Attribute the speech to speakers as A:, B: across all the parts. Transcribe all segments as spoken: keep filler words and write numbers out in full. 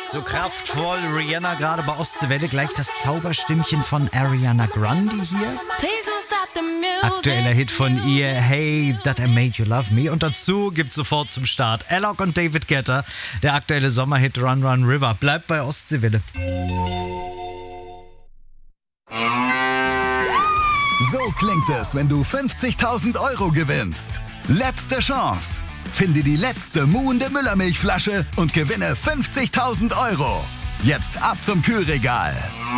A: So kraftvoll, Rihanna gerade bei Ostseewelle, gleich das Zauberstimmchen von Ariana Grande hier. Aktueller Hit von ihr, Hey, That I Made You Love Me. Und dazu gibt's sofort zum Start Alok und David Guetta, der aktuelle Sommerhit Run Run River. Bleibt bei Ostseewelle.
B: So klingt es, wenn du fünfzigtausend Euro gewinnst. Letzte Chance. Finde die letzte muhende Müllermilchflasche und gewinne fünfzigtausend Euro. Jetzt ab zum Kühlregal.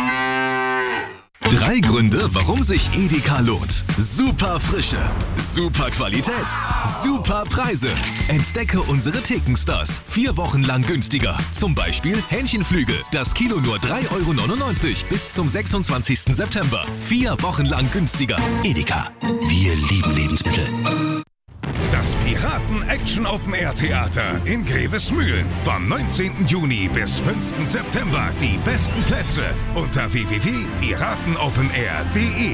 C: Drei Gründe, warum sich Edeka lohnt. Super Frische, super Qualität, super Preise. Entdecke unsere Thekenstars. Vier Wochen lang günstiger. Zum Beispiel Hähnchenflügel. Das Kilo nur drei Euro neunundneunzig bis zum sechsundzwanzigsten September. Vier Wochen lang günstiger. Edeka. Wir lieben Lebensmittel.
D: Das Piraten-Action-Open-Air-Theater in Grevesmühlen. Vom neunzehnten Juni bis fünften September. Die besten Plätze unter w w w punkt piratenopenair punkt de.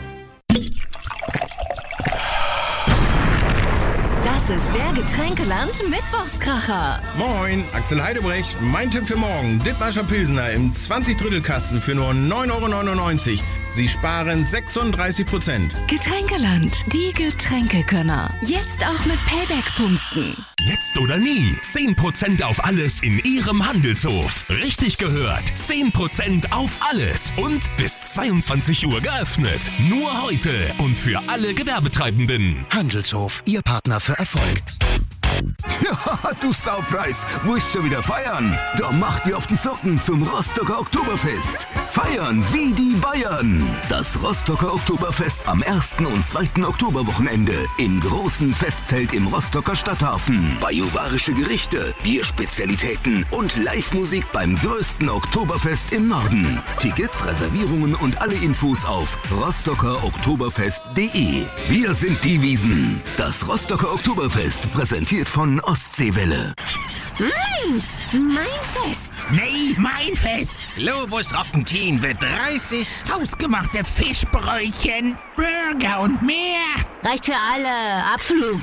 E: Das ist der Getränkeland-Mittwochskracher.
F: Moin, Axel Heidebrecht. Mein Tipp für morgen. Dithmarscher Pilsner im zwanzig-Drittel-Kasten für nur neun Euro neunundneunzig. Sie sparen sechsunddreißig Prozent.
E: Getränkeland, die Getränkekönner. Jetzt auch mit Payback-Punkten.
C: Jetzt oder nie. zehn Prozent auf alles in Ihrem Handelshof. Richtig gehört. zehn Prozent auf alles. Und bis zweiundzwanzig Uhr geöffnet. Nur heute und für alle Gewerbetreibenden.
G: Handelshof, Ihr Partner für Erfolg.
B: Ja, du Saupreis, wo ist schon wieder feiern? Da macht ihr auf die Socken zum Rostocker Oktoberfest. Feiern wie die Bayern. Das Rostocker Oktoberfest am ersten und zweiten Oktoberwochenende im großen Festzelt im Rostocker Stadthafen. Bajuwarische Gerichte, Bierspezialitäten und Live-Musik beim größten Oktoberfest im Norden. Tickets, Reservierungen und alle Infos auf rostocker oktoberfest punkt de. Wir sind die Wiesen. Das Rostocker Oktoberfest präsentiert von Ostseewelle.
H: Meins, mein Fest.
I: Nee, mein Fest. Globus Rock'n'Teen wird dreißig hausgemachte Fischbrötchen, Burger und mehr.
H: Reicht für alle. Abflug.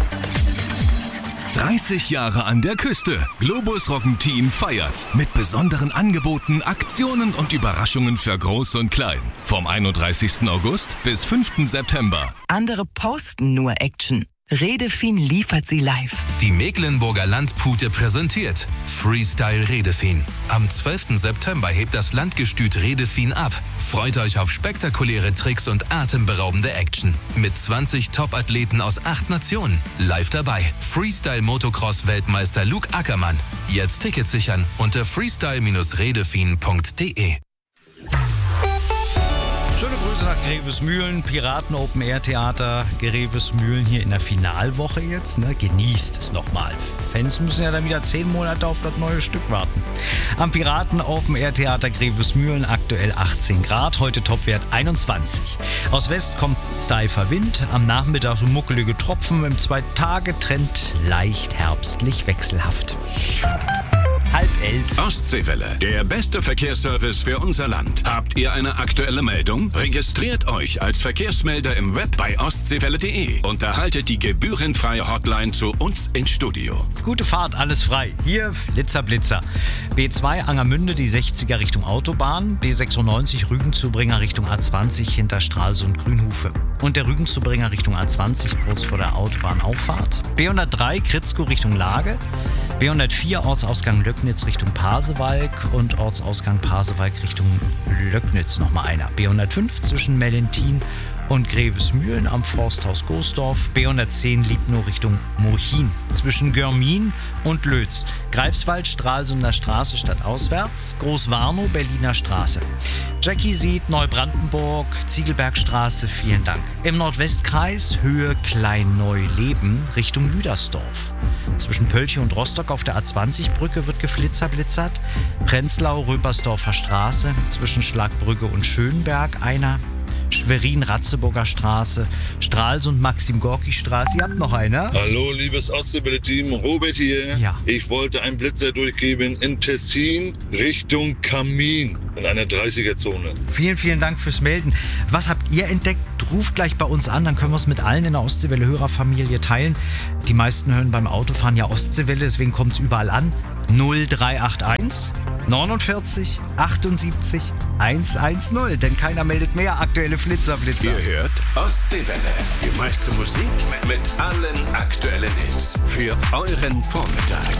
C: dreißig Jahre an der Küste. Globus Rock'n'Teen feiert. Mit besonderen Angeboten, Aktionen und Überraschungen für Groß und Klein. Vom einunddreißigsten August bis fünften September.
J: Andere posten nur Action. Redefin liefert sie live.
K: Die Mecklenburger Landpute präsentiert Freestyle Redefin. Am zwölften September hebt das Landgestüt Redefin ab. Freut euch auf spektakuläre Tricks und atemberaubende Action. Mit zwanzig Top-Athleten aus acht Nationen. Live dabei Freestyle Motocross-Weltmeister Luke Ackermann. Jetzt Tickets sichern unter freestyle redefin punkt de.
A: Schöne Grüße nach Grevesmühlen, Piraten Open Air Theater, Grevesmühlen hier in der Finalwoche jetzt. Ne? Genießt es nochmal. Fans müssen ja dann wieder zehn Monate auf das neue Stück warten. Am Piraten Open Air Theater Grevesmühlen aktuell achtzehn Grad, heute Topwert einundzwanzig. Aus West kommt steifer Wind, am Nachmittag so muckelige Tropfen, im Zwei-Tage-Trend leicht herbstlich wechselhaft. Halb elf.
L: Ostseewelle, der beste Verkehrsservice für unser Land. Habt ihr eine aktuelle Meldung? Registriert euch als Verkehrsmelder im Web bei ostseewelle punkt de und erhaltet die gebührenfreie Hotline zu uns ins Studio.
A: Gute Fahrt, alles frei. Hier Flitzer Blitzer. B zwei Angermünde, die sechziger Richtung Autobahn. B sechsundneunzig Rügenzubringer Richtung A zwanzig hinter Stralsund Grünhufe. Und der Rügenzubringer Richtung A zwanzig kurz vor der Autobahnauffahrt. B hundertdrei Kritzko Richtung Lage. B hundertvier Ortsausgang Löcknitz Richtung Pasewalk und Ortsausgang Pasewalk Richtung Löcknitz nochmal einer. B hundertfünf zwischen Mellentin und Grevesmühlen am Forsthaus Goosdorf. B hundertzehn Liebnow Richtung Murchin zwischen Görmin und Lötz. Greifswald, Stralsunder Straße stadtauswärts. Großwarnow, Berliner Straße. Jackie sieht Neubrandenburg, Ziegelbergstraße, vielen Dank. Im Nordwestkreis Höhe Klein-Neuleben Richtung Lüdersdorf. Zwischen Pölche und Rostock auf der A zwanzig Brücke wird geflitzerblitzert. Prenzlau, Röpersdorfer Straße zwischen Schlagbrücke und Schönberg einer. Schwerin-Ratzeburger Straße, Stralsund, Maxim-Gorki-Straße. Ihr habt noch eine?
M: Hallo, liebes Ostseewelle-Team, Robert hier.
A: Ja.
M: Ich wollte einen Blitzer durchgeben in Tessin Richtung Kamin in einer dreißiger Zone.
A: Vielen, vielen Dank fürs Melden. Was habt ihr entdeckt ruft gleich bei uns an, dann können wir es mit allen in der Ostseewelle-Hörerfamilie teilen. Die meisten hören beim Autofahren ja Ostseewelle, deswegen kommt es überall an. null drei acht eins neunundvierzig achtundsiebzig hundertzehn, denn keiner meldet mehr aktuelle Flitzer, Blitzer.
L: Ihr hört Ostseewelle, die meiste Musik mit allen aktuellen Hits für euren Vormittag.